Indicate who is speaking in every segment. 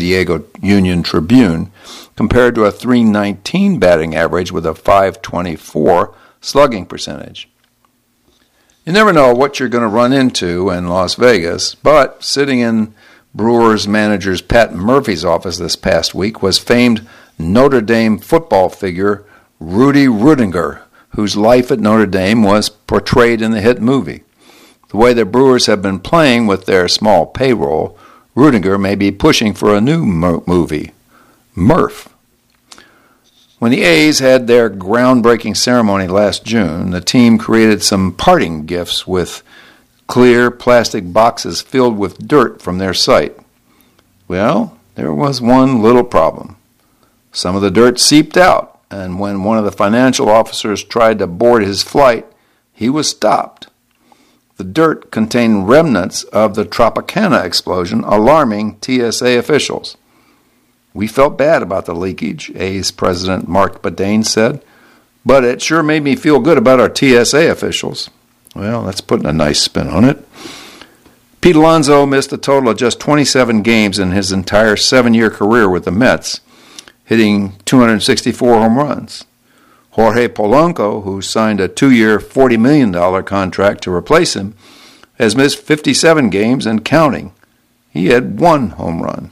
Speaker 1: Diego Union-Tribune, compared to a .319 batting average with a .524 slugging percentage. You never know what you're going to run into in Las Vegas, but sitting in Brewers manager Pat Murphy's office this past week was famed Notre Dame football figure Rudy Ruettiger, whose life at Notre Dame was portrayed in the hit movie. The way the Brewers have been playing with their small payroll, Ruettiger may be pushing for a new movie, Murph. When the A's had their groundbreaking ceremony last June, the team created some parting gifts with clear plastic boxes filled with dirt from their site. Well, there was one little problem. Some of the dirt seeped out, and when one of the financial officers tried to board his flight, he was stopped. The dirt contained remnants of the Tropicana explosion, alarming TSA officials. We felt bad about the leakage, A's President Mark Bedane said, but it sure made me feel good about our TSA officials. Well, that's putting a nice spin on it. Pete Alonso missed a total of just 27 games in his entire 7-year career with the Mets, hitting 264 home runs. Jorge Polanco, who signed a 2-year, $40 million contract to replace him, has missed 57 games and counting. He had 1 home run.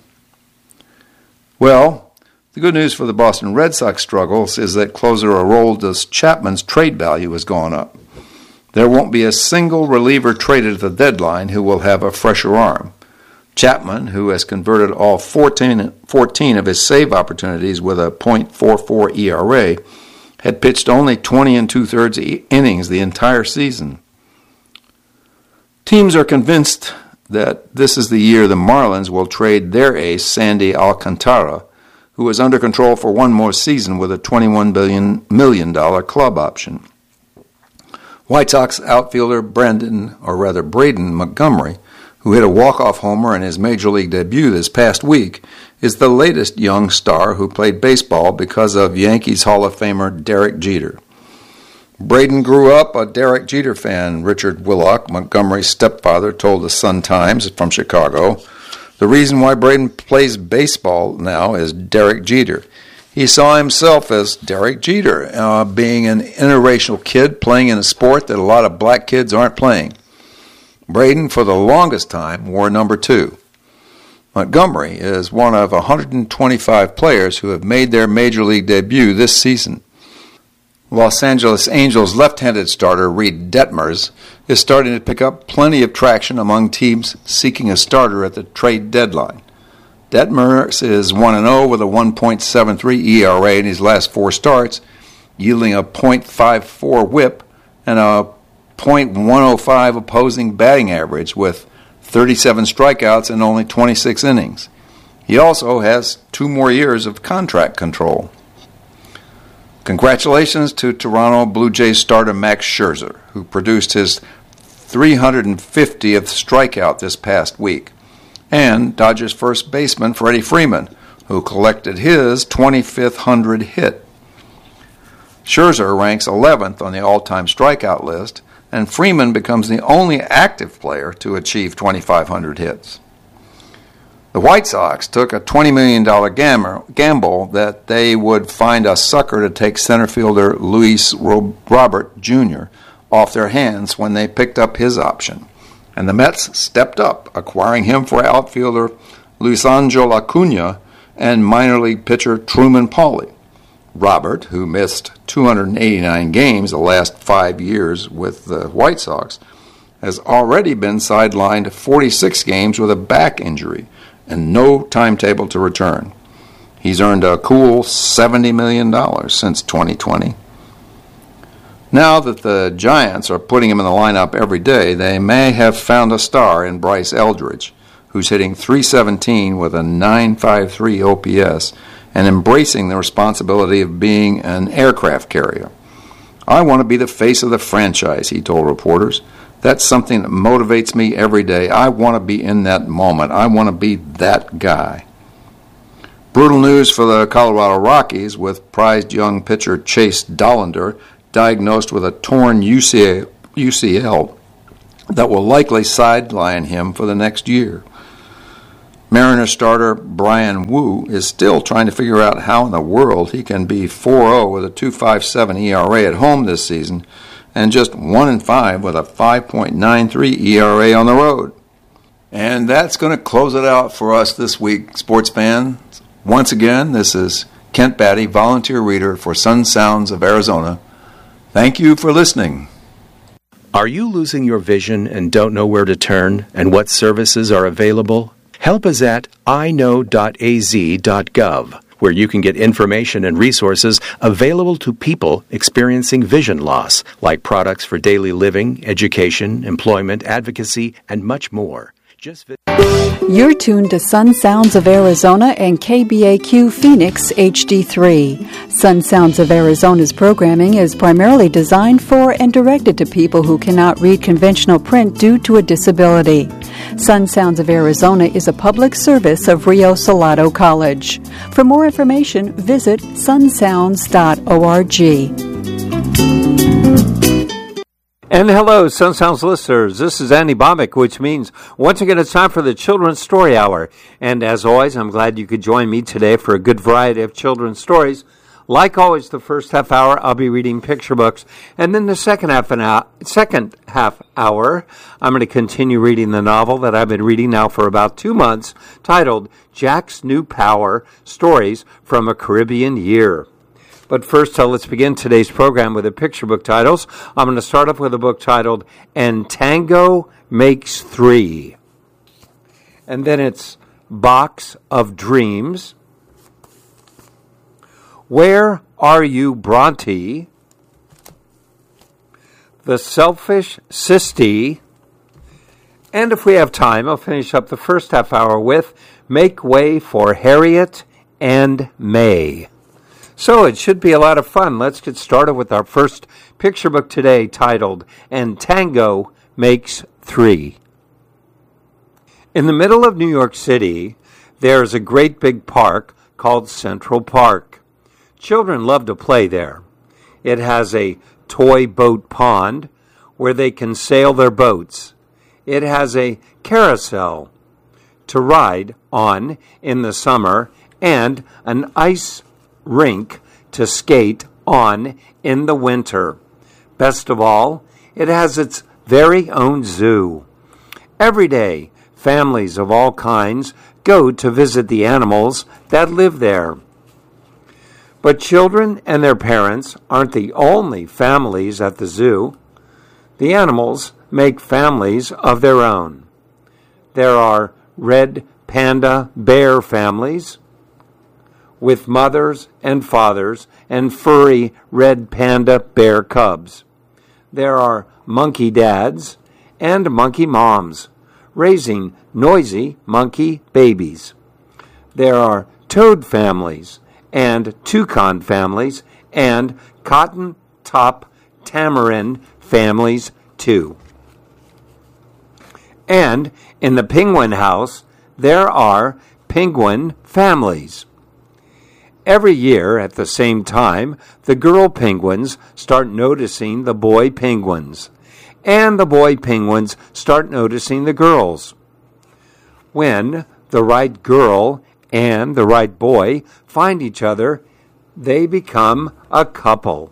Speaker 1: Well, the good news for the Boston Red Sox struggles is that closer Aroldis Chapman's trade value has gone up. There won't be a single reliever traded at the deadline who will have a fresher arm. Chapman, who has converted all 14 of his save opportunities with a .44 ERA, had pitched only 20 2/3 innings the entire season. Teams are convinced that this is the year the Marlins will trade their ace, Sandy Alcantara, who is under control for 1 more season with a $21 million club option. White Sox outfielder Braden Montgomery, who hit a walk-off homer in his Major League debut this past week, is the latest young star who played baseball because of Yankees Hall of Famer Derek Jeter. Braden grew up a Derek Jeter fan, Richard Willock, Montgomery's stepfather, told the Sun-Times from Chicago. The reason why Braden plays baseball now is Derek Jeter. He saw himself as Derek Jeter, being an interracial kid playing in a sport that a lot of black kids aren't playing. Braden, for the longest time, wore number 2. Montgomery is one of 125 players who have made their Major League debut this season. Los Angeles Angels left-handed starter Reed Detmers is starting to pick up plenty of traction among teams seeking a starter at the trade deadline. Detmers is 1-0 with a 1.73 ERA in his last 4 starts, yielding a .54 whip and a .105 opposing batting average with 37 strikeouts in only 26 innings. He also has 2 more years of contract control. Congratulations to Toronto Blue Jays starter Max Scherzer, who produced his 350th strikeout this past week, and Dodgers first baseman Freddie Freeman, who collected his 25th 100 hit. Scherzer ranks 11th on the all-time strikeout list, and Freeman becomes the only active player to achieve 2,500 hits. The White Sox took a $20 million gamble that they would find a sucker to take center fielder Luis Robert Jr. off their hands when they picked up his option, and the Mets stepped up, acquiring him for outfielder Luisangel Acuna and minor league pitcher Truman Pauly. Robert, who missed 289 games the last 5 years with the White Sox, has already been sidelined 46 games with a back injury and no timetable to return. He's earned a cool $70 million since 2020. Now that the Giants are putting him in the lineup every day, they may have found a star in Bryce Eldridge, who's hitting .317 with a .953 OPS and embracing the responsibility of being an aircraft carrier. I want to be the face of the franchise, he told reporters. That's something that motivates me every day. I want to be in that moment. I want to be that guy. Brutal news for the Colorado Rockies, with prized young pitcher Chase Dollander diagnosed with a torn UCL that will likely sideline him for the next year. Mariners starter Brian Wu is still trying to figure out how in the world he can be 4-0 with a 2.57 ERA at home this season and just 1-5 with a 5.93 ERA on the road. And that's going to close it out for us this week, sports fans. Once again, this is Kent Batty, volunteer reader for Sun Sounds of Arizona. Thank you for listening.
Speaker 2: Are you losing your vision and don't know where to turn and what services are available? Help is at iknow.az.gov, where you can get information and resources available to people experiencing vision loss, like products for daily living, education, employment, advocacy, and much more.
Speaker 3: You're tuned to Sun Sounds of Arizona and KBAQ Phoenix HD3. Sun Sounds of Arizona's programming is primarily designed for and directed to people who cannot read conventional print due to a disability. Sun Sounds of Arizona is a public service of Rio Salado College. For more information, visit sunsounds.org.
Speaker 4: And hello, Sun Sounds listeners. This is Andy Bobick, which means once again it's time for the Children's Story Hour. And as always, I'm glad you could join me today for a good variety of children's stories. Like always, the first half hour, I'll be reading picture books. And then the second half hour, I'm going to continue reading the novel that I've been reading now for about 2 months, titled Jack's New Power, Stories from a Caribbean Year. But first, let's begin today's program with the picture book titles. I'm going to start off with a book titled And Tango Makes Three. And then it's Box of Dreams. Where Are You, Bronte? The Selfish Sisty. And if we have time, I'll finish up the first half hour with Make Way for Harriet and May. So it should be a lot of fun. Let's get started with our first picture book today titled And Tango Makes Three. In the middle of New York City, there is a great big park called Central Park. Children love to play there. It has a toy boat pond where they can sail their boats. It has a carousel to ride on in the summer and an ice rink to skate on in the winter. Best of all, it has its very own zoo. Every day, families of all kinds go to visit the animals that live there. But children and their parents aren't the only families at the zoo. The animals make families of their own. There are red panda bear families, with mothers and fathers and furry red panda bear cubs. There are monkey dads and monkey moms raising noisy monkey babies. There are toad families and toucan families and cotton top tamarin families too. And in the penguin house, there are penguin families. Every year, at the same time, the girl penguins start noticing the boy penguins, and the boy penguins start noticing the girls. When the right girl and the right boy find each other, they become a couple.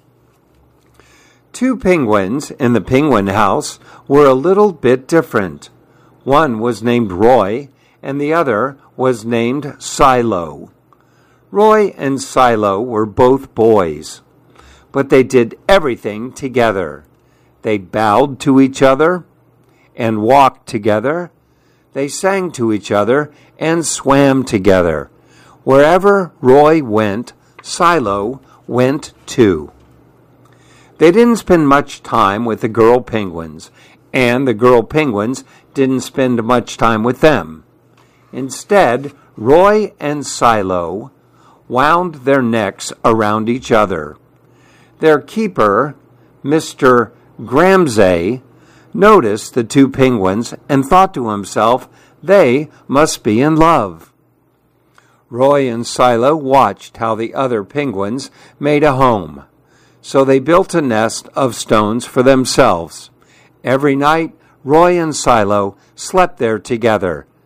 Speaker 4: Two penguins in the penguin house were a little bit different. One was named Roy, and the other was named Silo. Roy and Silo were both boys, but they did everything together. They bowed to each other and walked together. They sang to each other and swam together. Wherever Roy went, Silo went too. They didn't spend much time with the girl penguins, and the girl penguins didn't spend much time with them. Instead, Roy and Silo wound their necks around each other. Their keeper, Mr. Gramsay, noticed the two penguins and thought to himself, they must be in love. Roy and Silo watched how the other penguins made a home. So they built a nest of stones for themselves. Every night, Roy and Silo slept there together,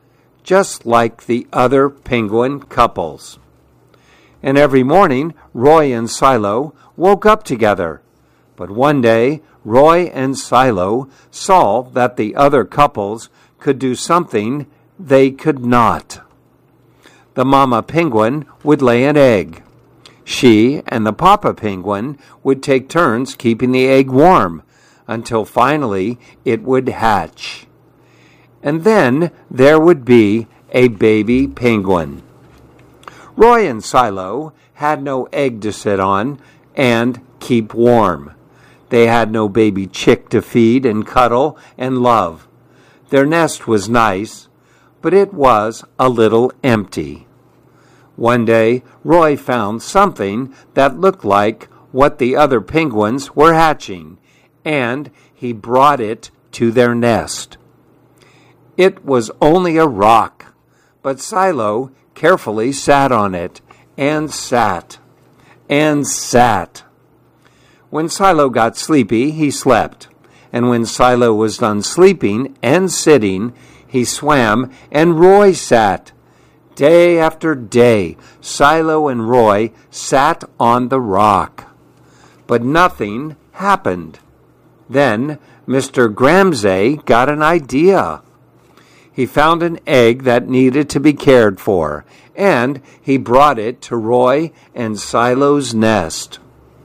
Speaker 4: just like the other penguin couples. And every morning, Roy and Silo woke up together. But one day, Roy and Silo saw that the other couples could do something they could not. The mama penguin would lay an egg. She and the papa penguin would take turns keeping the egg warm until finally it would hatch. And then there would be a baby penguin. Roy and Silo had no egg to sit on and keep warm. They had no baby chick to feed and cuddle and love. Their nest was nice, but it was a little empty. One day, Roy found something that looked like what the other penguins were hatching, and he brought it to their nest. It was only a rock, but Silo carefully sat on it, and sat, and sat. When Silo got sleepy, he slept, and when Silo was done sleeping and sitting, he swam, and Roy sat. Day after day, Silo and Roy sat on the rock. But nothing happened. Then Mr. Gramsay got an idea. He found an egg that needed to be cared for, and he brought it to Roy and Silo's nest.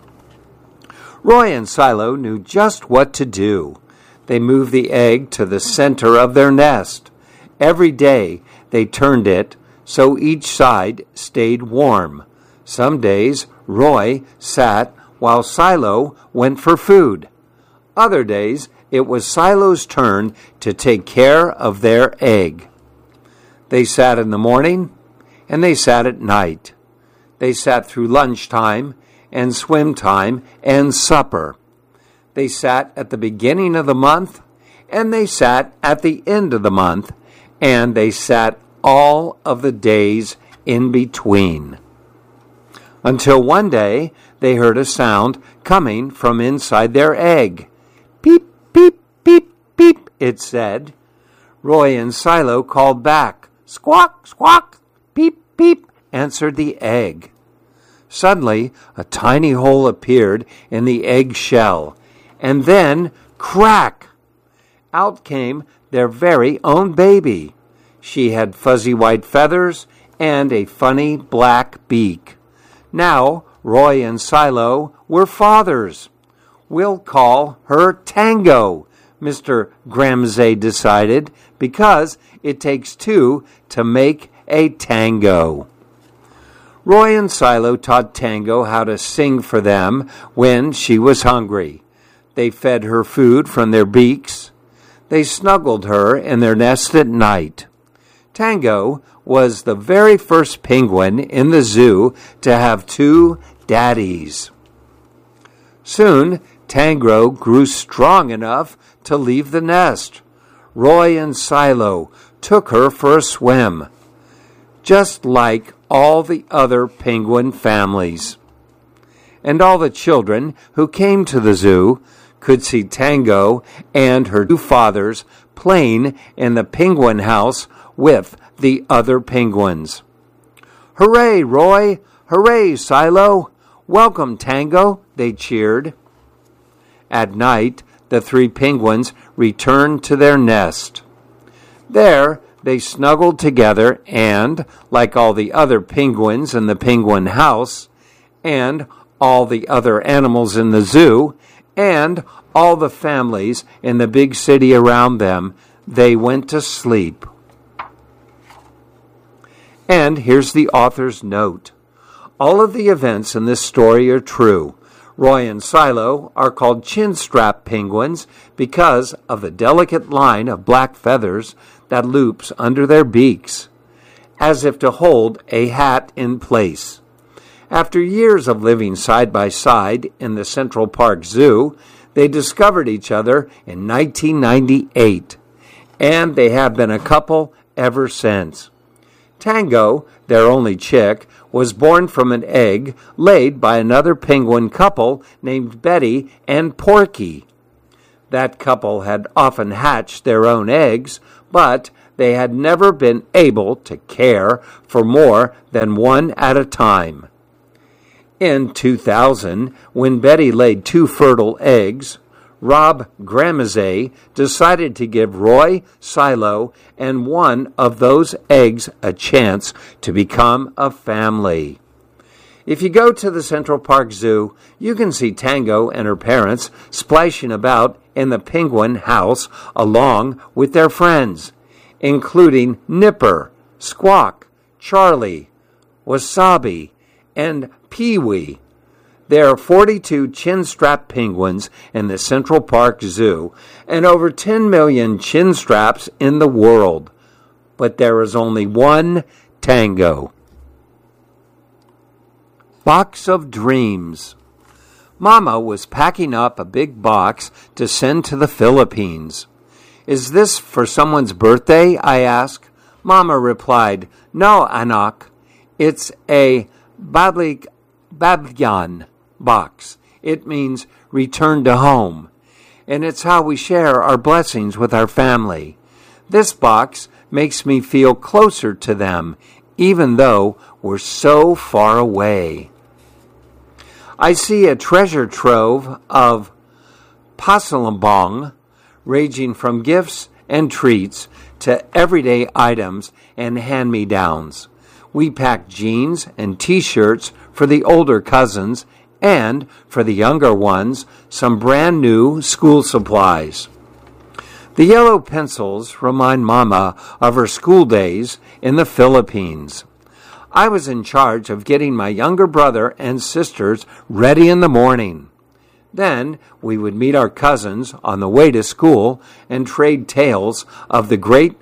Speaker 4: Roy and Silo knew just what to do. They moved the egg to the center of their nest. Every day they turned it so each side stayed warm. Some days Roy sat while Silo went for food. Other days it was Silo's turn to take care of their egg. They sat in the morning and they sat at night. They sat through lunchtime and swim time and supper. They sat at the beginning of the month and they sat at the end of the month, and they sat all of the days in between. Until one day they heard a sound coming from inside their egg. Beep, beep, beep, beep, it said. Roy and Silo called back. Squawk, squawk, beep, beep, answered the egg. Suddenly, a tiny hole appeared in the egg shell, and then, crack! Out came their very own baby. She had fuzzy white feathers and a funny black beak. Now, Roy and Silo were fathers. We'll call her Tango, Mr. Gramsay decided, because it takes two to make a tango. Roy and Silo taught Tango how to sing for them when she was hungry. They fed her food from their beaks. They snuggled her in their nest at night. Tango was the very first penguin in the zoo to have two daddies. Soon, Tango grew strong enough to leave the nest. Roy and Silo took her for a swim, just like all the other penguin families. And all the children who came to the zoo could see Tango and her two fathers playing in the penguin house with the other penguins. Hooray, Roy! Hooray, Silo! Welcome, Tango! They cheered. At night, the three penguins returned to their nest. There, they snuggled together and, like all the other penguins in the penguin house, and all the other animals in the zoo, and all the families in the big city around them, they went to sleep. And here's the author's note. All of the events in this story are true. Roy and Silo are called chinstrap penguins because of the delicate line of black feathers that loops under their beaks, as if to hold a hat in place. After years of living side by side in the Central Park Zoo, they discovered each other in 1998, and they have been a couple ever since. Tango, their only chick, was born from an egg laid by another penguin couple named Betty and Porky. That couple had often hatched their own eggs, but they had never been able to care for more than one at a time. In 2000, when Betty laid 2 fertile eggs, Rob Gramazay decided to give Roy Silo and one of those eggs a chance to become a family. If you go to the Central Park Zoo, you can see Tango and her parents splashing about in the penguin house along with their friends, including Nipper, Squawk, Charlie, Wasabi, and Pee-wee. There are 42 chin-strap penguins in the Central Park Zoo and over 10 million chin straps in the world. But there is only one Tango. Box of Dreams. Mama was packing up a big box to send to the Philippines. "Is this for someone's birthday?" I asked. Mama replied, "No, anak. It's a babyan box. It means return to home. And it's how we share our blessings with our family. This box makes me feel closer to them, even though we're so far away." I see a treasure trove of pasalambong, ranging from gifts and treats to everyday items and hand-me-downs. We pack jeans and T-shirts for the older cousins, and, for the younger ones, some brand new school supplies. The yellow pencils remind Mama of her school days in the Philippines. I was in charge of getting my younger brother and sisters ready in the morning. Then we would meet our cousins on the way to school and trade tales of the great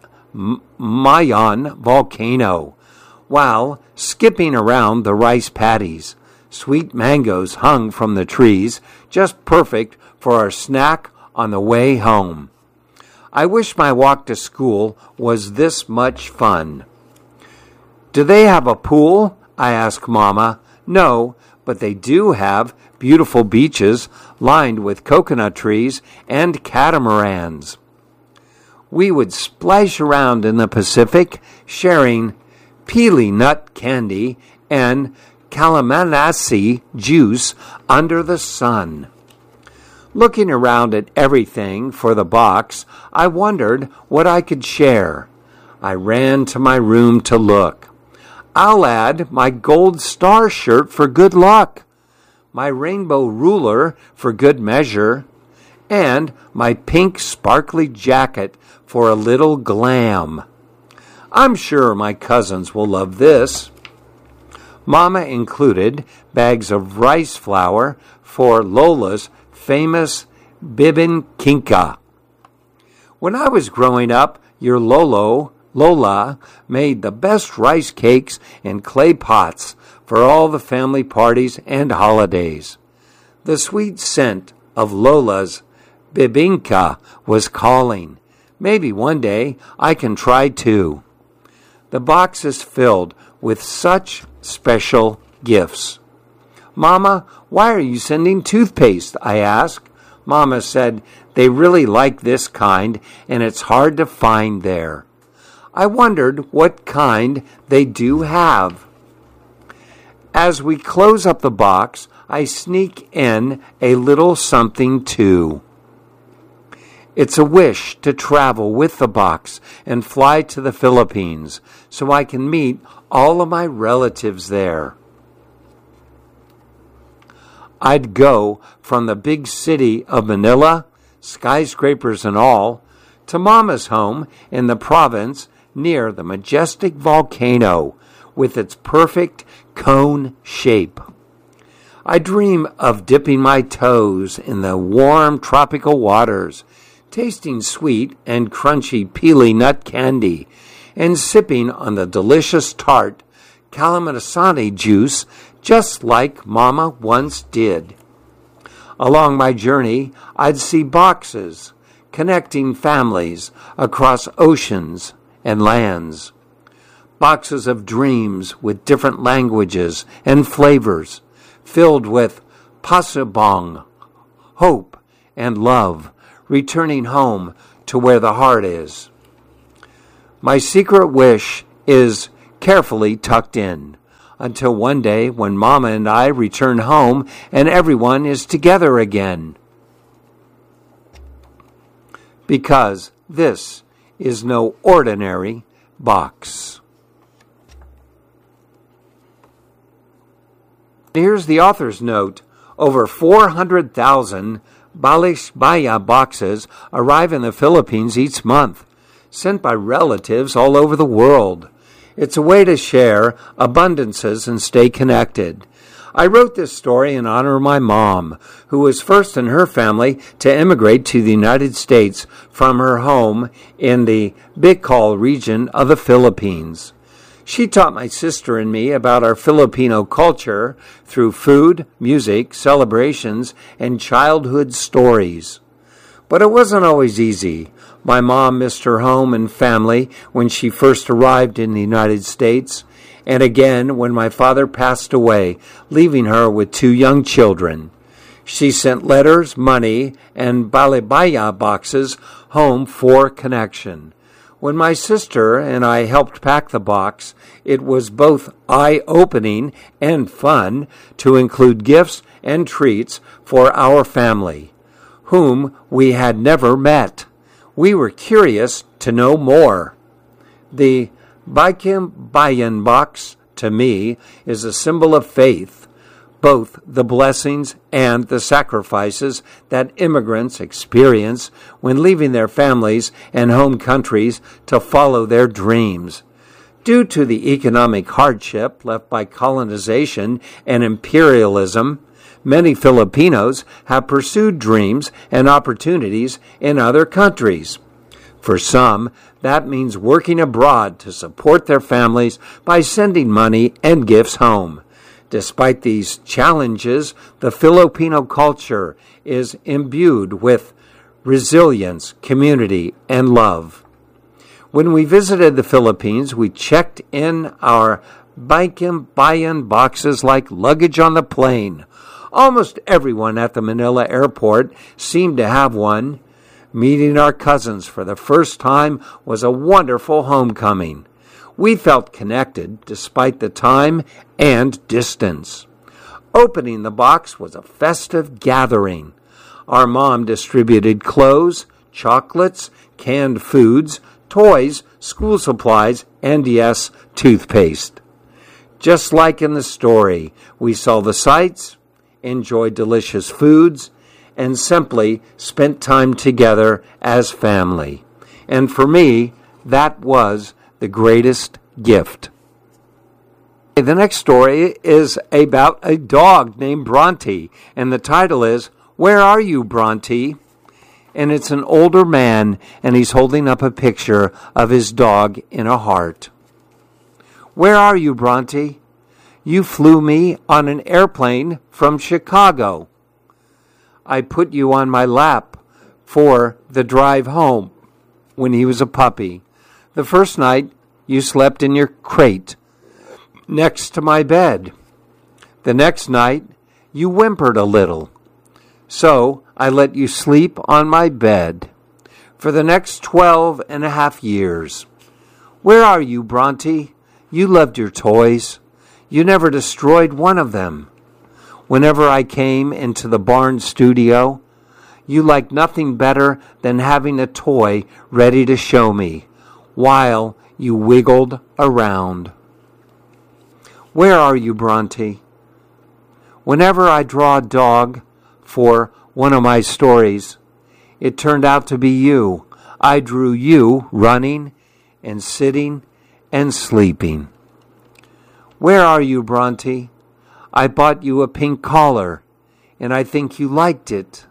Speaker 4: Mayon volcano, while skipping around the rice paddies. Sweet mangoes hung from the trees, just perfect for our snack on the way home. I wish my walk to school was this much fun. "Do they have a pool?" I asked Mama. "No, but they do have beautiful beaches lined with coconut trees and catamarans." We would splash around in the Pacific, sharing pili nut candy and calamansi juice under the sun. Looking around at everything for the box, I wondered what I could share. I ran to my room to look. I'll add my gold star shirt for good luck, my rainbow ruler for good measure, and my pink sparkly jacket for a little glam. I'm sure my cousins will love this. Mama included bags of rice flour for Lola's famous bibingka. When I was growing up, your Lola made the best rice cakes in clay pots for all the family parties and holidays. The sweet scent of Lola's bibingka was calling. Maybe one day I can try too. The box is filled with such special gifts. "Mama, why are you sending toothpaste?" I asked. Mama said they really like this kind and it's hard to find there. I wondered what kind they do have. As we close up the box, I sneak in a little something too. It's a wish to travel with the box and fly to the Philippines so I can meet all of my relatives there. I'd go from the big city of Manila, skyscrapers and all, to Mama's home in the province near the majestic volcano with its perfect cone shape. I dream of dipping my toes in the warm tropical waters, tasting sweet and crunchy pili nut candy, and sipping on the delicious tart calamansi juice just like Mama once did. Along my journey, I'd see boxes connecting families across oceans and lands. Boxes of dreams with different languages and flavors, filled with pasalambong, hope, and love, returning home to where the heart is. My secret wish is carefully tucked in until one day when Mama and I return home and everyone is together again. Because this is no ordinary box. Here's the author's note. Over 400,000 Balikbayan boxes arrive in the Philippines each month, sent by relatives all over the world. It's a way to share abundances and stay connected. I wrote this story in honor of my mom, who was first in her family to immigrate to the United States from her home in the Bicol region of the Philippines. She taught my sister and me about our Filipino culture through food, music, celebrations, and childhood stories. But it wasn't always easy. My mom missed her home and family when she first arrived in the United States, and again when my father passed away, leaving her with 2 young children. She sent letters, money, and Balikbayan boxes home for connection. When my sister and I helped pack the box, it was both eye-opening and fun to include gifts and treats for our family, whom we had never met. We were curious to know more. The Balikbayan box, to me, is a symbol of faith, both the blessings and the sacrifices that immigrants experience when leaving their families and home countries to follow their dreams. Due to the economic hardship left by colonization and imperialism, many Filipinos have pursued dreams and opportunities in other countries. For some, that means working abroad to support their families by sending money and gifts home. Despite these challenges, the Filipino culture is imbued with resilience, community, and love. When we visited the Philippines, we checked in our Balikbayan boxes like luggage on the plane. Almost everyone at the Manila airport seemed to have one. Meeting our cousins for the first time was a wonderful homecoming. We felt connected despite the time and distance. Opening the box was a festive gathering. Our mom distributed clothes, chocolates, canned foods, toys, school supplies, and yes, toothpaste. Just like in the story, we saw the sights, enjoyed delicious foods, and simply spent time together as family. And for me, that was the greatest gift. The next story is about a dog named Bronte, and the title is, Where Are You, Bronte? And it's an older man, and he's holding up a picture of his dog in a heart. Where are you, Bronte? You flew me on an airplane from Chicago. I put you on my lap for the drive home when he was a puppy. The first night, you slept in your crate next to my bed. The next night, you whimpered a little. So I let you sleep on my bed for the next 12.5 years. Where are you, Bronte? You loved your toys. You never destroyed one of them. Whenever I came into the barn studio, you liked nothing better than having a toy ready to show me while you wiggled around. Where are you, Bronte? Whenever I draw a dog for one of my stories, it turned out to be you. I drew you running and sitting and sleeping. Where are you, Bronte? I bought you a pink collar, and I think you liked it.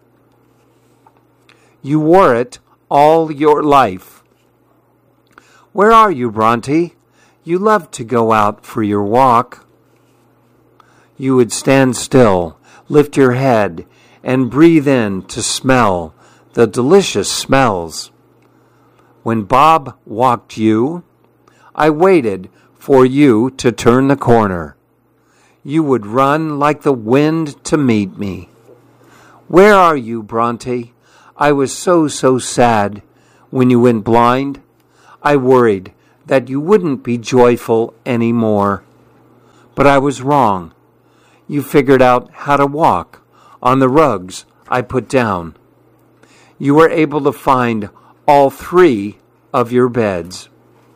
Speaker 4: You wore it all your life. Where are you, Bronte? You loved to go out for your walk. You would stand still, lift your head, and breathe in to smell the delicious smells. When Bob walked you, I waited for you to turn the corner. You would run like the wind to meet me. Where are you, Bronte? I was so sad when you went blind. I worried that you wouldn't be joyful anymore. But I was wrong. You figured out how to walk on the rugs I put down. You were able to find all 3 of your beds.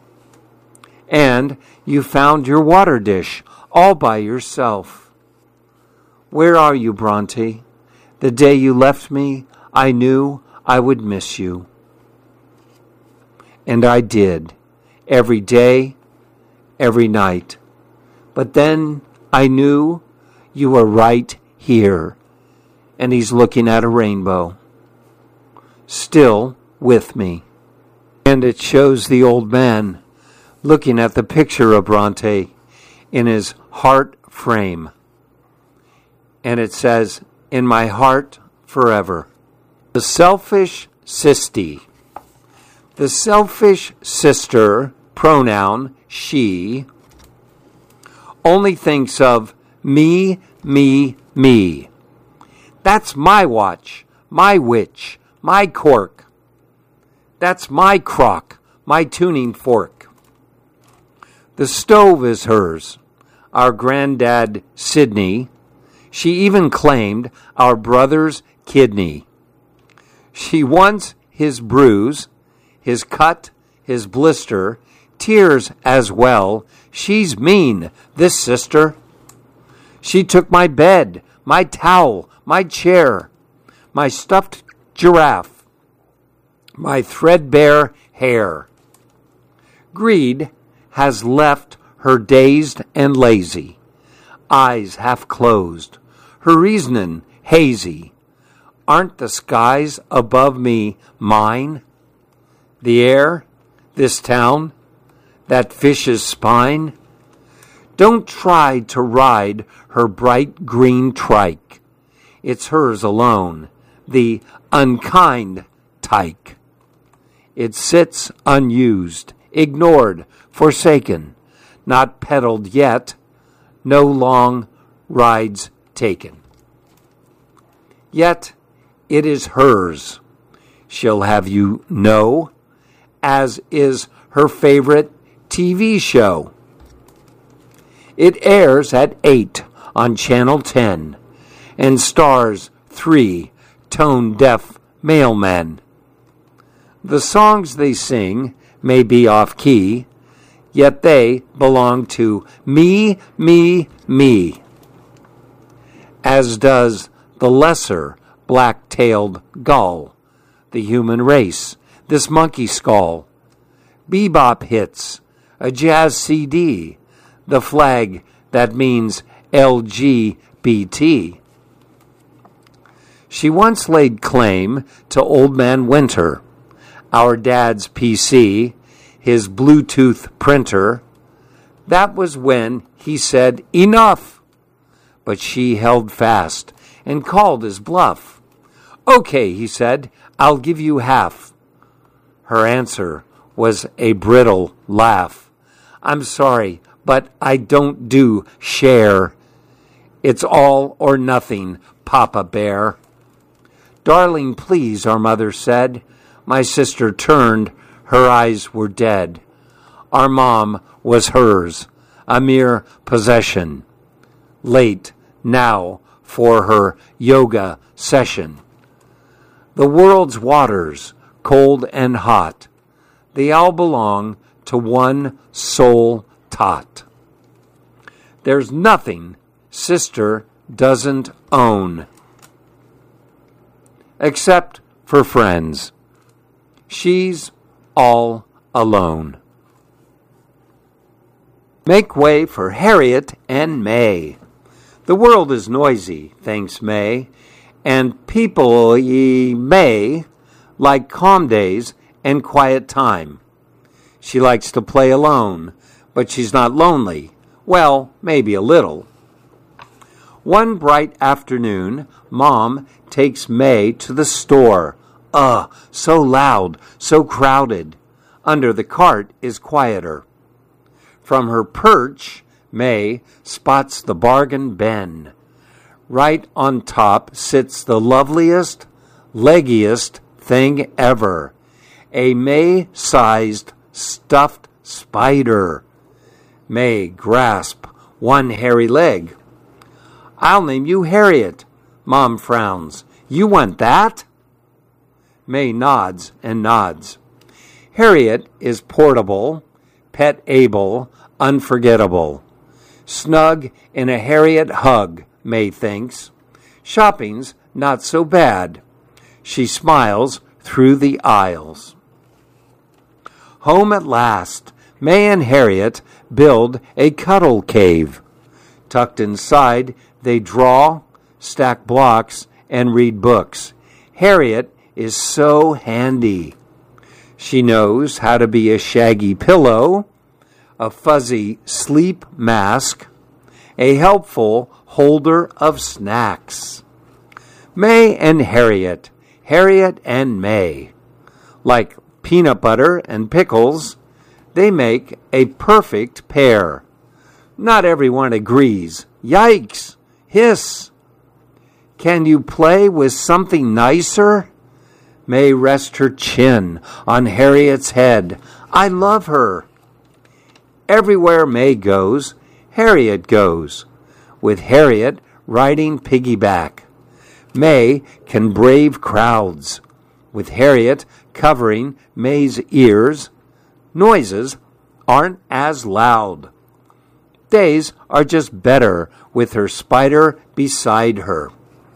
Speaker 4: And you found your water dish all by yourself. Where are you, Bronte? The day you left me, I knew I would miss you. And I did, every day, every night. But then I knew you were right here. And he's looking at a rainbow, still with me. And it shows the old man looking at the picture of Bronte in his heart frame. And it says, in my heart forever. The selfish sisty. The selfish sister, pronoun she, only thinks of me, me, me. That's my watch, my witch, my cork. That's my crock, my tuning fork. The stove is hers, our granddad Sidney. She even claimed our brother's kidney. She wants his bruise, his cut, his blister, tears as well. She's mean, this sister. She took my bed, my towel, my chair, my stuffed giraffe, my threadbare hair. Greed has left her dazed and lazy, eyes half closed, her reasoning hazy. Aren't the skies above me mine? The air, this town, that fish's spine? Don't try to ride her bright green trike. It's hers alone, the unkind tyke. It sits unused, ignored, forsaken, not pedaled yet, no long rides taken. Yet it is hers, she'll have you know, as is her favorite TV show. It airs at 8 on Channel 10 and stars 3 tone-deaf mailmen. The songs they sing may be off-key, yet they belong to me, me, me, as does the lesser black-tailed gull, the human race, this monkey skull. Bebop hits, a jazz CD, the flag that means LGBT. She once laid claim to Old Man Winter, our dad's PC, his Bluetooth printer. That was when he said, enough. But she held fast and called his bluff. Okay, he said, I'll give you half. Her answer was a brittle laugh. I'm sorry, but I don't do share. It's all or nothing, Papa Bear. Darling, please, our mother said. My sister turned, her eyes were dead. Our mom was hers, a mere possession. Late now for her yoga session. The world's waters, cold and hot, they all belong to one soul tot. There's nothing sister doesn't own, except for friends. She's all alone. Make way for Harriet and May. The world is noisy, thanks May, and people may like calm days and quiet time. She likes to play alone, but she's not lonely. Well, maybe a little. One bright afternoon, Mom takes May to the store. So loud, so crowded. Under the cart is quieter. From her perch, May spots the bargain bin. Right on top sits the loveliest, leggiest thing ever. A May-sized stuffed spider. May grasp one hairy leg. I'll name you Harriet. Mom frowns. You want that? May nods and nods. Harriet is portable, pet-able, unforgettable. Snug in a Harriet hug, May thinks. Shopping's not so bad. She smiles through the aisles. Home at last, May and Harriet build a cuddle cave. Tucked inside, they draw, stack blocks, and read books. Harriet is so handy. She knows how to be a shaggy pillow, a fuzzy sleep mask, a helpful holder of snacks. May and Harriet, Harriet and May. Like peanut butter and pickles, they make a perfect pair. Not everyone agrees. Yikes! Hiss! Can you play with something nicer? May rests her chin on Harriet's head. I love her. Everywhere May goes, Harriet goes, with Harriet riding piggyback. May can brave crowds, with Harriet covering May's ears. Noises aren't as loud. Days are just better with her spider beside her.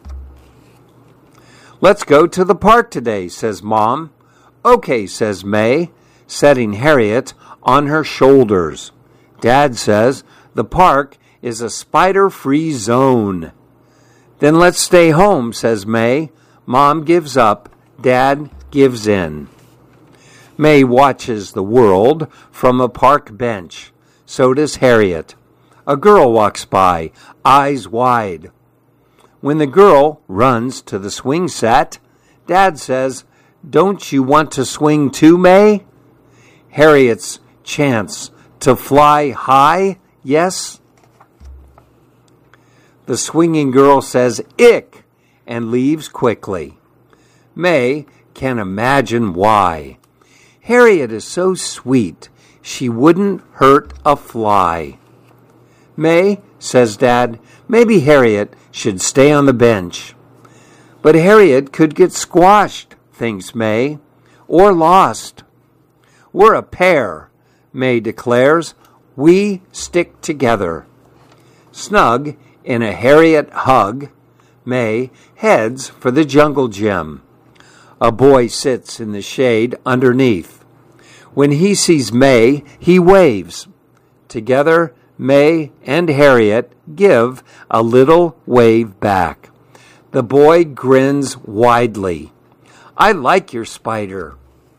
Speaker 4: Let's go to the park today, says Mom. Okay, says May, setting Harriet on her shoulders. Dad says the park is a spider-free zone. Then let's stay home, says May. Mom gives up. Dad gives in. May watches the world from a park bench. So does Harriet. A girl walks by, eyes wide. When the girl runs to the swing set, Dad says, Don't you want to swing too, May? Harriet's chance to fly high, yes? The swinging girl says, Ick, and leaves quickly. May can imagine why. Harriet is so sweet, she wouldn't hurt a fly. May, says Dad, maybe Harriet should stay on the bench. But Harriet could get squashed, thinks May, or lost. We're a pair, May declares. We stick together. Snug in a Harriet hug, May heads for the jungle gym. A boy sits in the shade underneath. When he sees May, he waves. Together, May and Harriet give a little wave back. The boy grins widely. I like your spider.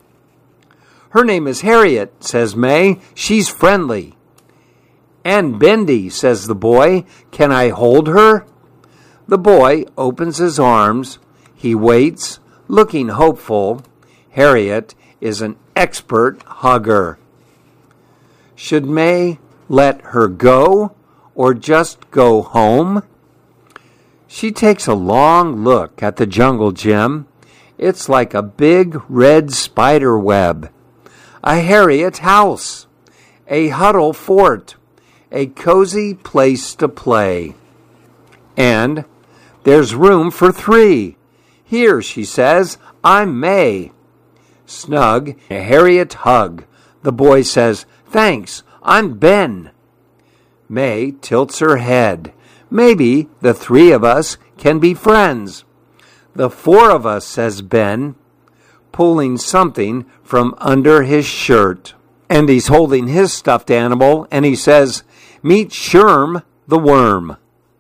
Speaker 4: Her name is Harriet, says May. She's friendly. And bendy, says the boy. Can I hold her? The boy opens his arms. He waits, looking hopeful. Harriet is an expert hugger. Should May let her go or just go home? She takes a long look at the jungle gym. It's like a big red spider web. A Harriet house. A huddle fort. A cozy place to play. And there's room for 3. Here, she says, I'm May. Snug, a Harriet hug. The boy says, Thanks, I'm Ben. May tilts her head. Maybe the 3 of us can be friends. The 4 of us, says Ben, pulling something from under his shirt. And he's holding his stuffed animal, and he says, Meet Sherm the worm.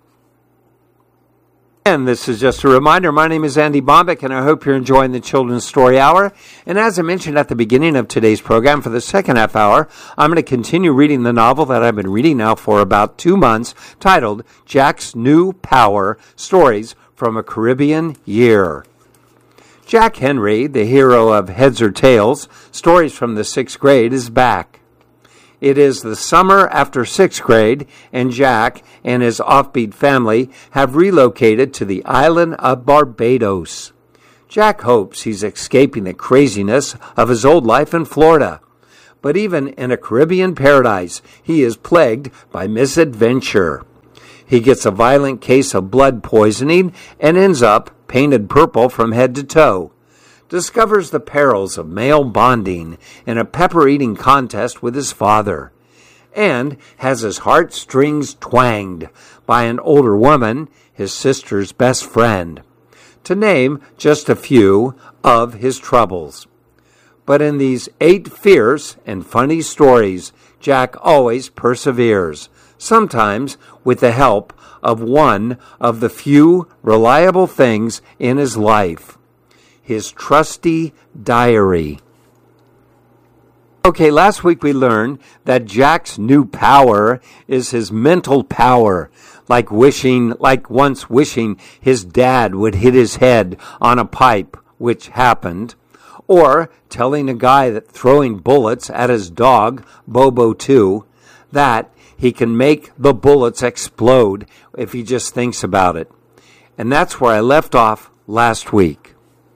Speaker 4: And this is just a reminder, my name is Andy Bombeck, and I hope you're enjoying the Children's Story Hour. And as I mentioned at the beginning of today's program, for the second half hour, I'm going to continue reading the novel that I've been reading now for about 2 months, titled Jack's New Power, Stories from a Caribbean Year. Jack Henry, the hero of Heads or Tails, Stories from the 6th Grade, is back. It is the summer after 6th grade, and Jack and his offbeat family have relocated to the island of Barbados. Jack hopes he's escaping the craziness of his old life in Florida. But even in a Caribbean paradise, he is plagued by misadventure. He gets a violent case of blood poisoning and ends up painted purple from head to toe. Discovers the perils of male bonding in a pepper-eating contest with his father. And has his heartstrings twanged by an older woman, his sister's best friend. To name just a few of his troubles. But in these 8 fierce and funny stories, Jack always perseveres, sometimes with the help of one of the few reliable things in his life, his trusty diary. Okay, last week we learned that Jack's new power is his mental power, like once wishing his dad would hit his head on a pipe, which happened, or telling a guy that throwing bullets at his dog, Bobo 2, that he can make the bullets explode if he just thinks about it. And that's where I left off last week.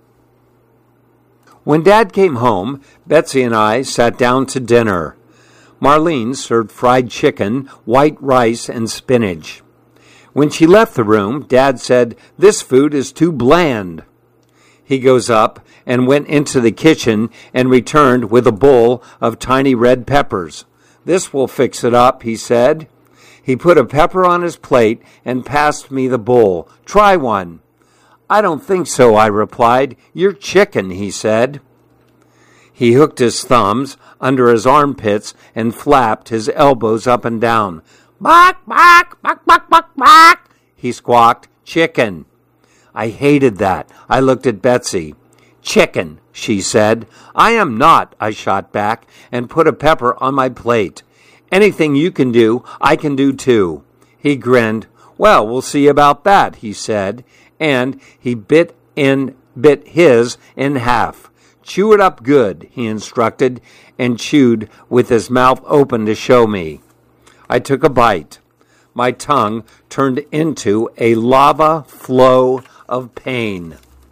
Speaker 4: When Dad came home, Betsy and I sat down to dinner. Marlene served fried chicken, white rice, and spinach. When she left the room, Dad said, "This food is too bland." He goes up and went into the kitchen and returned with a bowl of tiny red peppers. "This will fix it up," he said. He put a pepper on his plate and passed me the bowl. "Try one." "I don't think so," I replied. "You're chicken," he said. He hooked his thumbs under his armpits and flapped his elbows up and down. "Bark, bark, bark, bark, bark, bark," he squawked. "Chicken." I hated that. I looked at Betsy. "Chicken," she said. "I am not," I shot back and put a pepper on my plate. "Anything you can do, I can do too." He grinned. "Well, we'll see about that," he said, and he bit his in half. "Chew it up good," he instructed, and chewed with his mouth open to show me. I took a bite. My tongue turned into a lava flow of pain.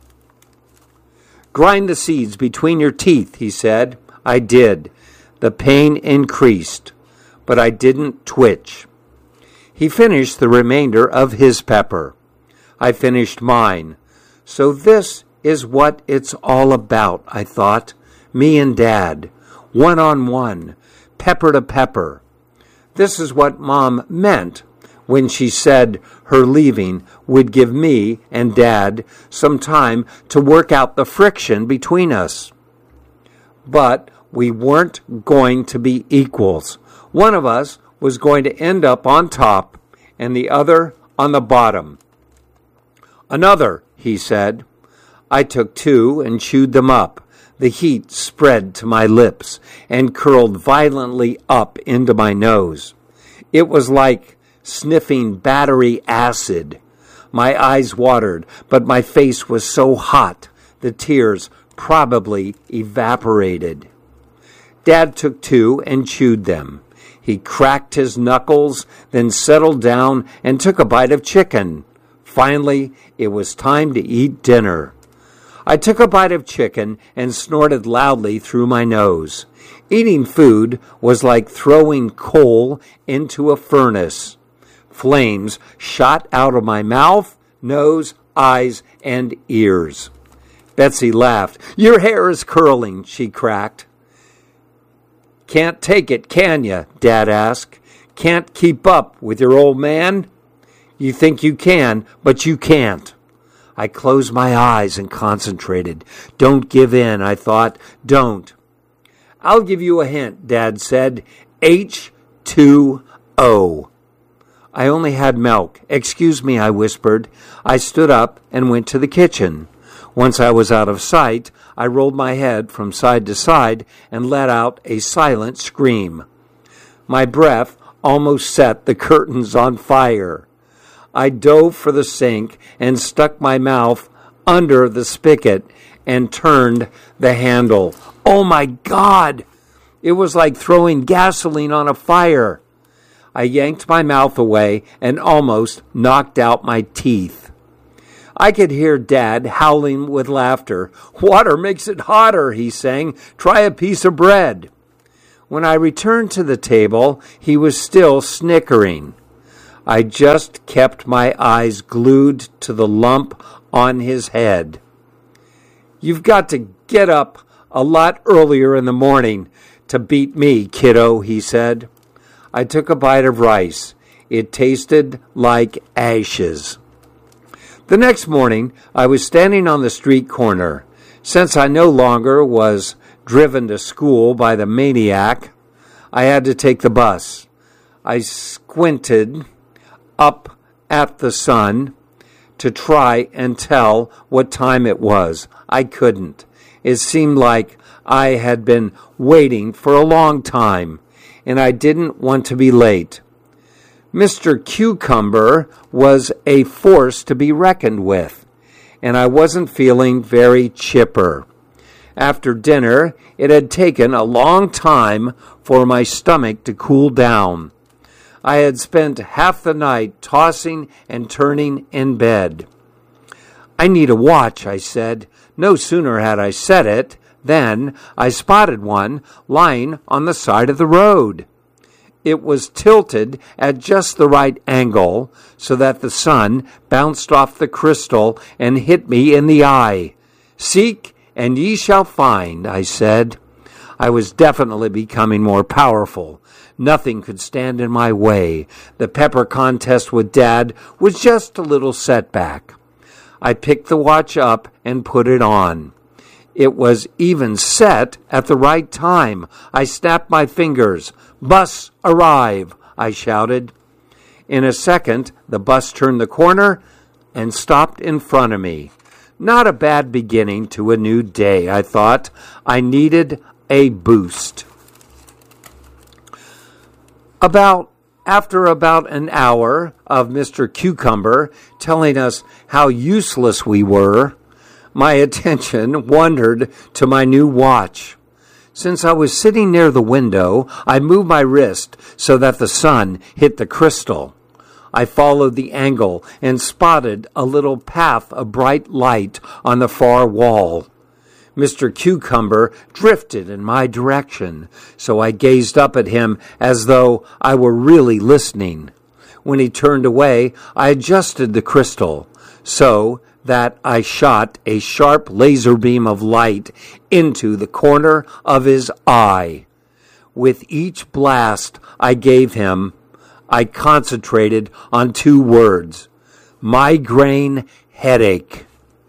Speaker 4: "Grind the seeds between your teeth," he said. I did. The pain increased, but I didn't twitch. He finished the remainder of his pepper. I finished mine. So this is what it's all about, I thought. Me and Dad. One-on-one. Pepper to pepper. This is what Mom meant when she said her leaving would give me and Dad some time to work out the friction between us. But we weren't going to be equals. One of us was going to end up on top and the other on the bottom. "Another," he said. I took 2 and chewed them up. The heat spread to my lips and curled violently up into my nose. It was like sniffing battery acid. My eyes watered, but my face was so hot, the tears probably evaporated. Dad took 2 and chewed them. He cracked his knuckles, then settled down and took a bite of chicken. Finally, it was time to eat dinner. I took a bite of chicken and snorted loudly through my nose. Eating food was like throwing coal into a furnace. Flames shot out of my mouth, nose, eyes, and ears. Betsy laughed. "Your hair is curling," she cracked. "Can't take it, can you?" Dad asked. "Can't keep up with your old man?" "You think you can, but you can't." I closed my eyes and concentrated. Don't give in, I thought. Don't. "I'll give you a hint," Dad said. H2O. I only had milk. "Excuse me," I whispered. I stood up and went to the kitchen. Once I was out of sight, I rolled my head from side to side and let out a silent scream. My breath almost set the curtains on fire. I dove for the sink and stuck my mouth under the spigot and turned the handle. Oh my God! It was like throwing gasoline on a fire. I yanked my mouth away and almost knocked out my teeth. I could hear Dad howling with laughter. "Water makes it hotter," he sang. "Try a piece of bread." When I returned to the table, he was still snickering. I just kept my eyes glued to the lump on his head. "You've got to get up a lot earlier in the morning to beat me, kiddo," he said. I took a bite of rice. It tasted like ashes. The next morning, I was standing on the street corner. Since I no longer was driven to school by the maniac, I had to take the bus. I squinted up at the sun to try and tell what time it was. I couldn't. It seemed like I had been waiting for a long time, and I didn't want to be late. Mr. Cucumber was a force to be reckoned with, and I wasn't feeling very chipper. After dinner, it had taken a long time for my stomach to cool down. I had spent half the night tossing and turning in bed. "I need a watch," I said. No sooner had I said it than I spotted one lying on the side of the road. It was tilted at just the right angle so that the sun bounced off the crystal and hit me in the eye. "Seek, and ye shall find," I said. I was definitely becoming more powerful. Nothing could stand in my way. The pepper contest with Dad was just a little setback. I picked the watch up and put it on. It was even set at the right time. I snapped my fingers. "Bus, arrive," I shouted. In a second, the bus turned the corner and stopped in front of me. Not a bad beginning to a new day, I thought. I needed a boost. After about an hour of Mr. Cucumber telling us how useless we were, my attention wandered to my new watch. Since I was sitting near the window, I moved my wrist so that the sun hit the crystal. I followed the angle and spotted a little path of bright light on the far wall. Mr. Cucumber drifted in my direction, so I gazed up at him as though I were really listening. When he turned away, I adjusted the crystal so that I shot a sharp laser beam of light into the corner of his eye. With each blast I gave him, I concentrated on 2 words: migraine headache.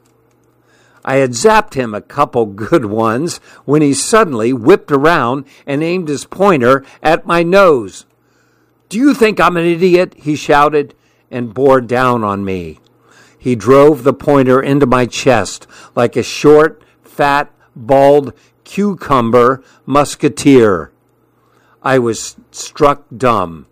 Speaker 4: I had zapped him a couple good ones when he suddenly whipped around and aimed his pointer at my nose. "Do you think I'm an idiot?" he shouted, and bore down on me. He drove the pointer into my chest like a short, fat, bald cucumber musketeer. I was struck dumb.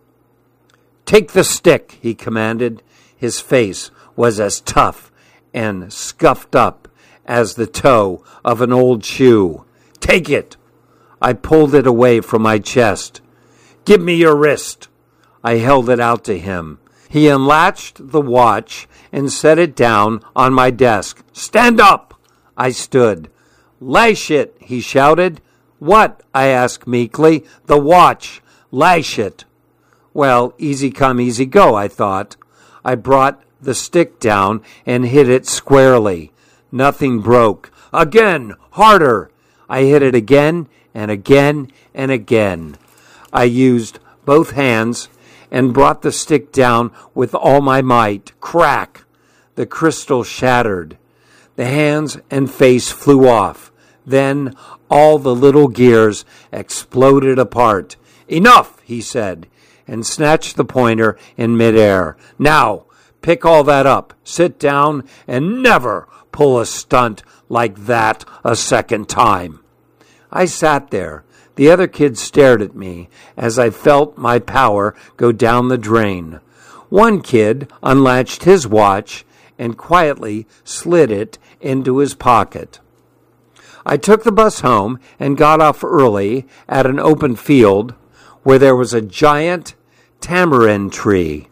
Speaker 4: "Take the stick," he commanded. His face was as tough and scuffed up as the toe of an old shoe. "Take it." I pulled it away from my chest. "Give me your wrist." I held it out to him. He unlatched the watch and set it down on my desk. "Stand up." I stood. "Lash it," he shouted. "What?" I asked meekly. "The watch. Lash it." Well, easy come, easy go, I thought. I brought the stick down and hit it squarely. Nothing broke. Again, harder. I hit it again and again and again. I used both hands and brought the stick down with all my might. Crack! The crystal shattered. The hands and face flew off. Then all the little gears exploded apart. "Enough," he said, and snatched the pointer in midair. "Now, pick all that up, sit down, and never pull a stunt like that a second time." I sat there. The other kids stared at me as I felt my power go down the drain. One kid unlatched his watch and quietly slid it into his pocket. I took the bus home and got off early at an open field where there was a giant tamarind tree.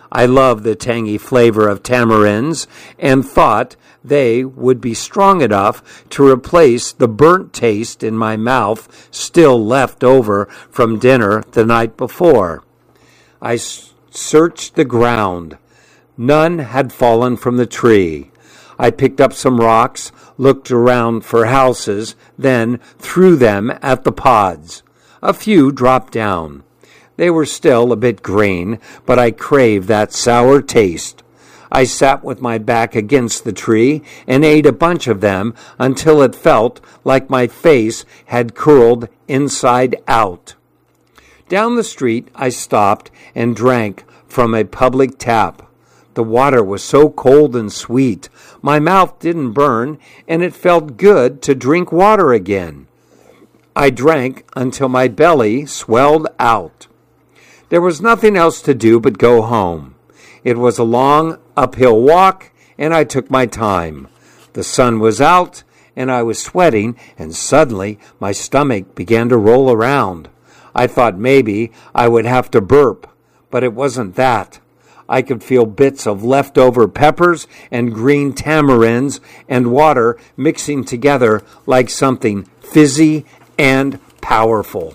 Speaker 4: I love the tangy flavor of tamarinds and thought they would be strong enough to replace the burnt taste in my mouth still left over from dinner the night before. I searched the ground. None had fallen from the tree. I picked up some rocks, looked around for houses, then threw them at the pods. A few dropped down. They were still a bit green, but I craved that sour taste. I sat with my back against the tree and ate a bunch of them until it felt like my face had curled inside out. Down the street, I stopped and drank from a public tap. The water was so cold and sweet, my mouth didn't burn, and it felt good to drink water again. I drank until my belly swelled out. There was nothing else to do but go home. It was a long uphill walk, and I took my time. The sun was out, and I was sweating, and suddenly my stomach began to roll around. I thought maybe I would have to burp, but it wasn't that. I could feel bits of leftover peppers and green tamarinds and water mixing together like something fizzy and powerful.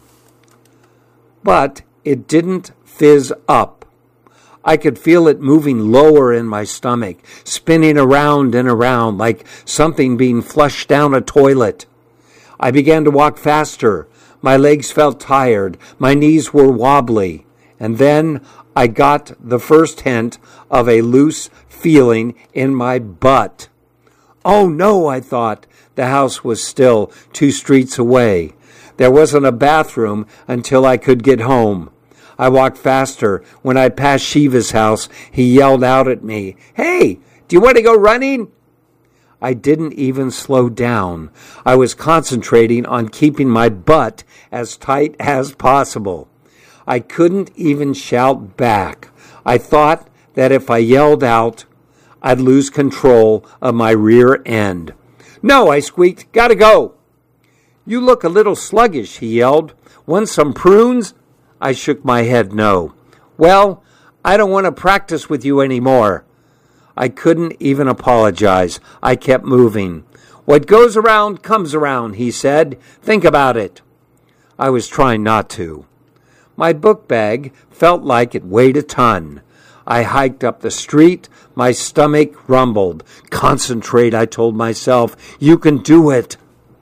Speaker 4: But it didn't fizz up. I could feel it moving lower in my stomach, spinning around and around like something being flushed down a toilet. I began to walk faster. My legs felt tired. My knees were wobbly. And then I got the first hint of a loose feeling in my butt. Oh no, I thought. The house was still 2 streets away. There wasn't a bathroom until I could get home. I walked faster. When I passed Shiva's house, he yelled out at me, "Hey, do you want to go running?" I didn't even slow down. I was concentrating on keeping my butt as tight as possible. I couldn't even shout back. I thought that if I yelled out, I'd lose control of my rear end. "No," I squeaked. "Gotta go." "You look a little sluggish," he yelled. "Want some prunes?" I shook my head no. "Well, I don't want to practice with you anymore." I couldn't even apologize. I kept moving. "What goes around comes around," he said. "Think about it." I was trying not to. My book bag felt like it weighed a ton. I hiked up the street. My stomach rumbled. "Concentrate," I told myself. "You can do it."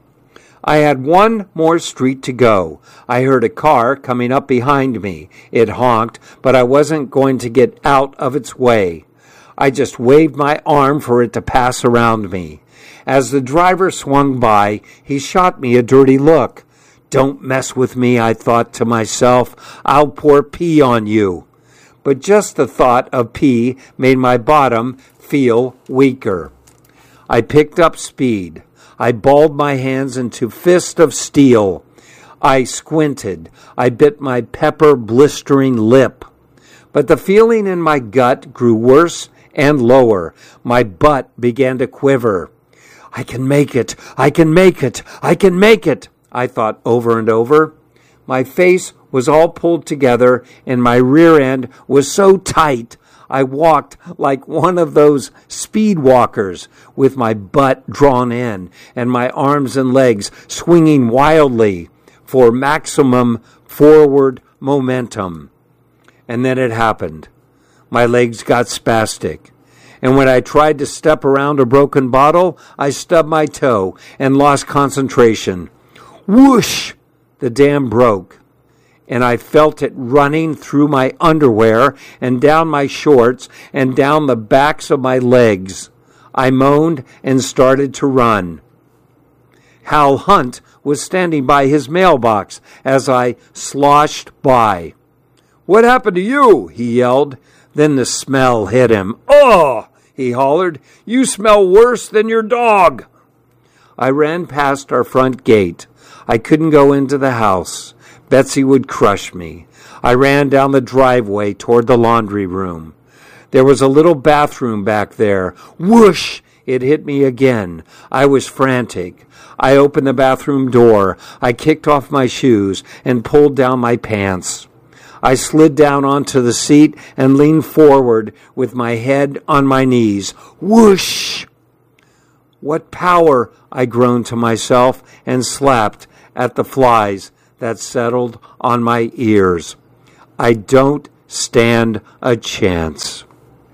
Speaker 4: I had 1 more street to go. I heard a car coming up behind me. It honked, but I wasn't going to get out of its way. I just waved my arm for it to pass around me. As the driver swung by, he shot me a dirty look. "Don't mess with me," I thought to myself. "I'll pour pee on you." But just the thought of pee made my bottom feel weaker. I picked up speed. I balled my hands into fists of steel. I squinted. I bit my pepper-blistering lip. But the feeling in my gut grew worse and lower. My butt began to quiver. "I can make it! I can make it! I can make it!" I thought over and over. My face was all pulled together, and my rear end was so tight I walked like one of those speed walkers, with my butt drawn in and my arms and legs swinging wildly for maximum forward momentum. And then it happened. My legs got spastic. And when I tried to step around a broken bottle, I stubbed my toe and lost concentration. Whoosh! The dam broke, and I felt it running through my underwear and down my shorts and down the backs of my legs. I moaned and started to run. Hal Hunt was standing by his mailbox as I sloshed by. "What happened to you?" he yelled. Then the smell hit him. "Oh!" he hollered. "You smell worse than your dog." I ran past our front gate. I couldn't go into the house. Betsy would crush me. I ran down the driveway toward the laundry room. There was a little bathroom back there. Whoosh! It hit me again. I was frantic. I opened the bathroom door. I kicked off my shoes and pulled down my pants. I slid down onto the seat and leaned forward with my head on my knees. Whoosh! What power, I groaned to myself and slapped at the flies that settled on my ears. I don't stand a chance.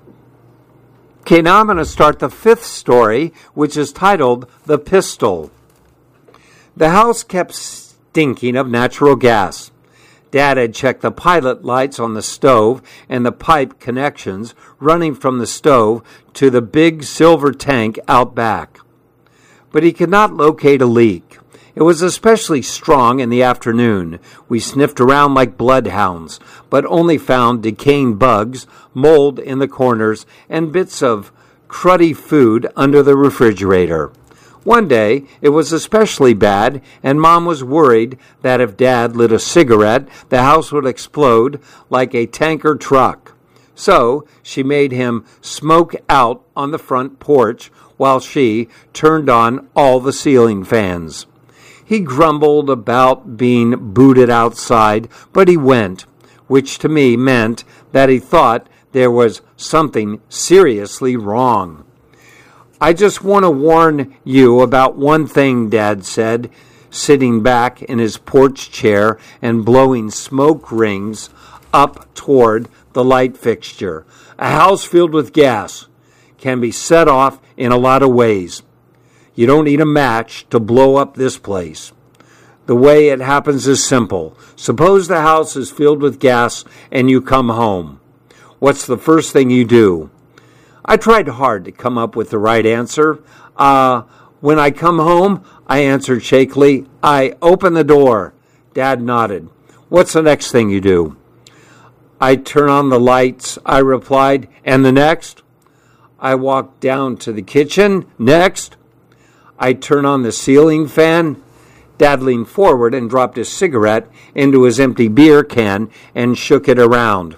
Speaker 4: Okay, now I'm going to start the fifth story, which is titled The Pistol. The house kept stinking of natural gas. Dad had checked the pilot lights on the stove and the pipe connections running from the stove to the big silver tank out back. But he could not locate a leak. It was especially strong in the afternoon. We sniffed around like bloodhounds, but only found decaying bugs, mold in the corners, and bits of cruddy food under the refrigerator. One day, it was especially bad, and Mom was worried that if Dad lit a cigarette, the house would explode like a tanker truck. So, she made him smoke out on the front porch while she turned on all the ceiling fans. He grumbled about being booted outside, but he went, which to me meant that he thought there was something seriously wrong. I just want to warn you about one thing, Dad said, sitting back in his porch chair and blowing smoke rings up toward the light fixture. A house filled with gas can be set off in a lot of ways. You don't need a match to blow up this place. The way it happens is simple. Suppose the house is filled with gas and you come home. What's the first thing you do? I tried hard to come up with the right answer. When I come home, I answered shakily, I open the door. Dad nodded. What's the next thing you do? I turn on the lights, I replied. And the next? I walk down to the kitchen. Next? I turn on the ceiling fan. Dad leaned forward and dropped his cigarette into his empty beer can and shook it around.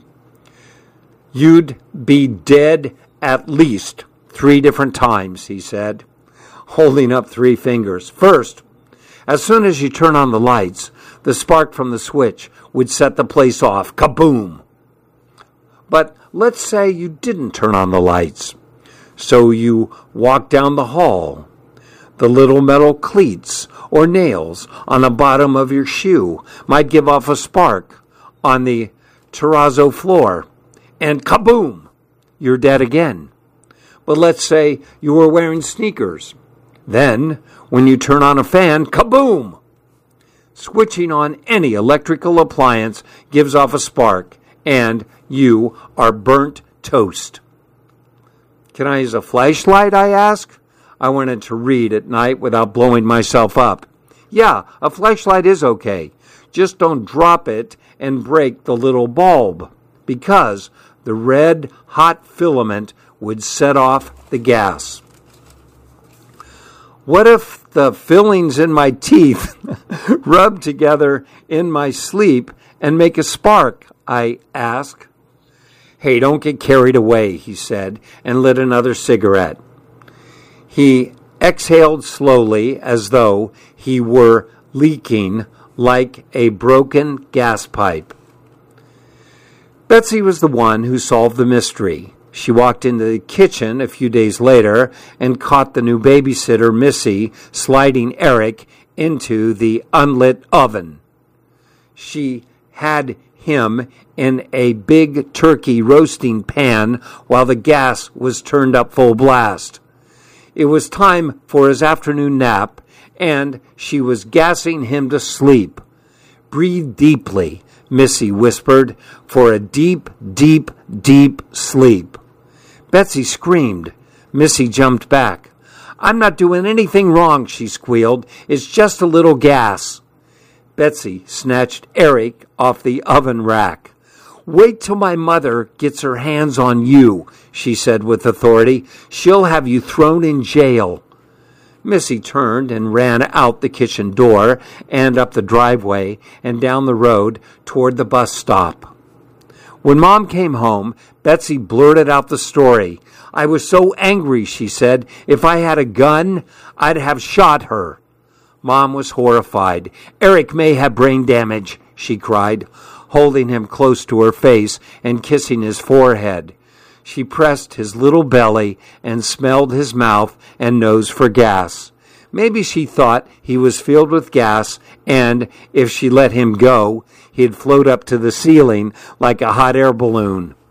Speaker 4: You'd be dead at least 3 different times, he said, holding up 3 fingers. First, as soon as you turn on the lights, the spark from the switch would set the place off. Kaboom! But let's say you didn't turn on the lights. So you walk down the hall. The little metal cleats or nails on the bottom of your shoe might give off a spark on the terrazzo floor. And kaboom! You're dead again. But let's say you were wearing sneakers. Then, when you turn on a fan, kaboom! Switching on any electrical appliance gives off a spark, and you are burnt toast. Can I use a flashlight, I asked. I wanted to read at night without blowing myself up. Yeah, a flashlight is okay. Just don't drop it and break the little bulb, because the red, hot filament would set off the gas. What if the fillings in my teeth rub together in my sleep and make a spark? I asked. Hey, don't get carried away, he said, and lit another cigarette. He exhaled slowly as though he were leaking like a broken gas pipe. Betsy was the one who solved the mystery. She walked into the kitchen a few days later and caught the new babysitter, Missy, sliding Eric into the unlit oven. She had him in a big turkey roasting pan while the gas was turned up full blast. It was time for his afternoon nap, and she was gassing him to sleep. Breathe deeply, Missy whispered, for a deep, deep, deep sleep. Betsy screamed. Missy jumped back. I'm not doing anything wrong, she squealed. It's just a little gas. Betsy snatched Eric off the oven rack. Wait till my mother gets her hands on you, she said with authority. She'll have you thrown in jail. Missy turned and ran out the kitchen door and up the driveway and down the road toward the bus stop. When Mom came home, Betsy blurted out the story. I was so angry, she said. If I had a gun, I'd have shot her. Mom was horrified. Eric may have brain damage, she cried. holding him close to her face and kissing his forehead. She pressed his little belly and smelled his mouth and nose for gas. Maybe she thought he was filled with gas, and if she let him go, he'd float up to the ceiling like a hot air balloon.